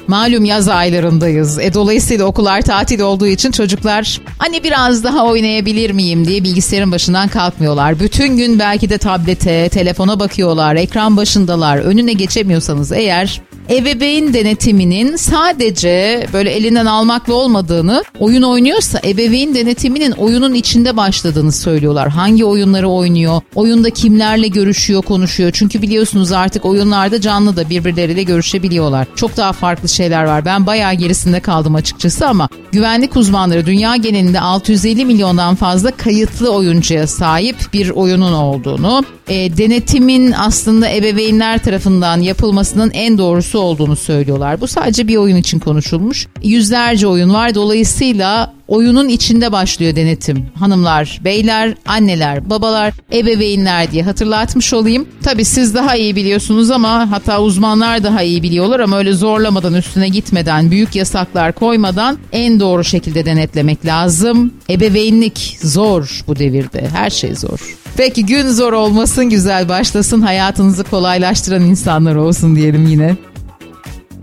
Malum yaz aylarındayız. Dolayısıyla okullar tatil olduğu için çocuklar hani biraz daha oynayabilir miyim diye bilgisayarın başından kalkmıyorlar. Bütün gün belki de tablete, telefona bakıyorlar, ekran başındalar. Önüne geçemiyorsanız eğer, ebeveyn denetiminin sadece böyle elinden almakla olmadığını, oyun oynuyorsa ebeveyn denetiminin oyunun içinde başladığını söylüyorlar. Hangi oyunları oynuyor, oyunda kimlerle görüşüyor, konuşuyor. Çünkü biliyorsunuz artık oyunlarda canlı da birbirleriyle görüşebiliyorlar. Çok daha farklı şeyler var. Ben bayağı gerisinde kaldım açıkçası ama güvenlik uzmanları dünya genelinde 650 milyondan fazla kayıtlı oyuncuya sahip bir oyunun olduğunu, denetimin aslında ebeveynler tarafından yapılmasının en doğrusu olduğunu söylüyorlar. Bu sadece bir oyun için konuşulmuş. Yüzlerce oyun var. Dolayısıyla oyunun içinde başlıyor denetim. Hanımlar, beyler, anneler, babalar, ebeveynler diye hatırlatmış olayım. Tabii siz daha iyi biliyorsunuz ama hatta uzmanlar daha iyi biliyorlar ama öyle zorlamadan, üstüne gitmeden, büyük yasaklar koymadan en doğru şekilde denetlemek lazım. Ebeveynlik zor bu devirde. Her şey zor. Peki gün zor olmasın, güzel başlasın. Hayatınızı kolaylaştıran insanlar olsun diyelim yine.